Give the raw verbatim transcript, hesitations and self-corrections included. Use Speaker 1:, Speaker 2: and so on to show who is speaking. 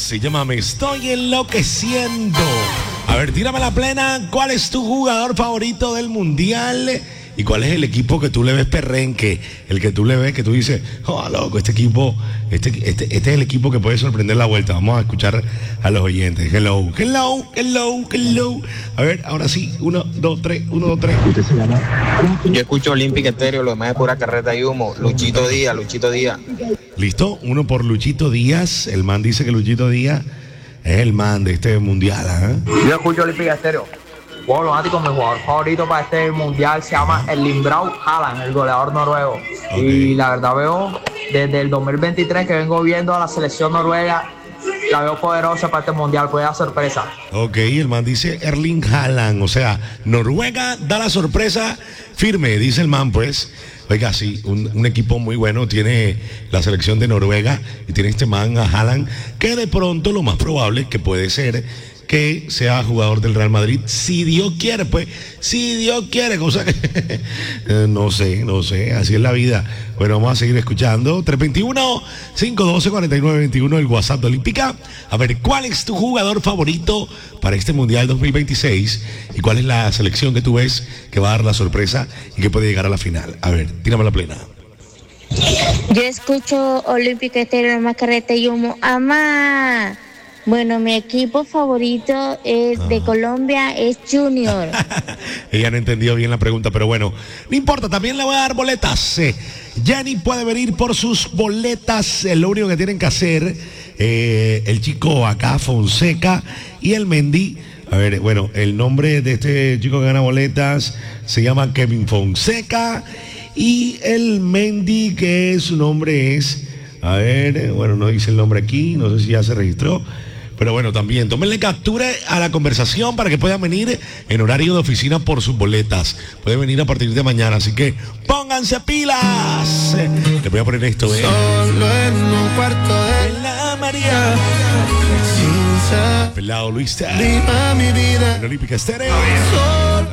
Speaker 1: Se llama Me Estoy Enloqueciendo. A ver, tírame la plena. ¿Cuál es tu jugador favorito del mundial? ¿Y cuál es el equipo que tú le ves perrenque? El que tú le ves, que tú dices, oh, loco, este equipo, este, este, este es el equipo que puede sorprender la vuelta. Vamos a escuchar a los oyentes. Hello, hello, hello, hello. A ver, ahora sí, uno, dos, tres, uno, dos, tres.
Speaker 2: Yo escucho Olympic Estéreo, lo demás es pura carreta y humo. Luchito Díaz, Luchito Díaz.
Speaker 1: ¿Listo? Uno por Luchito Díaz. El man dice que Luchito Díaz es el man de este mundial, ¿eh?
Speaker 3: Yo escucho Olympic Estéreo. Bueno, los áticos, mi jugador favorito para este mundial se llama Erling Braut Haaland, el goleador noruego. Okay. Y la verdad veo, desde el dos mil veintitrés que vengo viendo a la selección noruega, la veo poderosa para este mundial, puede dar sorpresa.
Speaker 1: Ok, el man dice Erling Haaland, o sea, Noruega da la sorpresa firme, dice el man, pues. Oiga, sí, un, un equipo muy bueno tiene la selección de Noruega y tiene este man a Haaland, que de pronto lo más probable es que puede ser que sea jugador del Real Madrid, si Dios quiere, pues, si Dios quiere, cosa que eh, no sé, no sé, así es la vida. Bueno, vamos a seguir escuchando. tres dos uno, cinco uno dos, cuatro nueve dos uno, el WhatsApp de Olímpica. A ver, ¿cuál es tu jugador favorito para este Mundial dos mil veintiséis? ¿Y cuál es la selección que tú ves que va a dar la sorpresa y que puede llegar a la final? A ver, tírame la plena.
Speaker 4: Yo escucho Olímpica Estéreo, más carreta y humo. ¡Amá! Bueno, mi equipo favorito es ah. de Colombia es Junior.
Speaker 1: Ella no entendió bien la pregunta, pero bueno, no importa, también le voy a dar boletas. Eh, Jenny puede venir por sus boletas. Eh, lo único que tienen que hacer, eh, el chico acá, Fonseca, y el Mendy. A ver, bueno, el nombre de este chico que gana boletas se llama Kevin Fonseca. Y el Mendy, que su nombre es, a ver, bueno, no dice el nombre aquí, no sé si ya se registró. Pero bueno, también tómenle captura a la conversación para que puedan venir en horario de oficina por sus boletas. Pueden venir a partir de mañana, así que pónganse pilas. Les voy a poner esto, ¿eh?
Speaker 5: Solo en un cuarto de
Speaker 1: la María. Pelado Luis.
Speaker 5: Viva mi vida.
Speaker 1: En Olímpica Estéreo.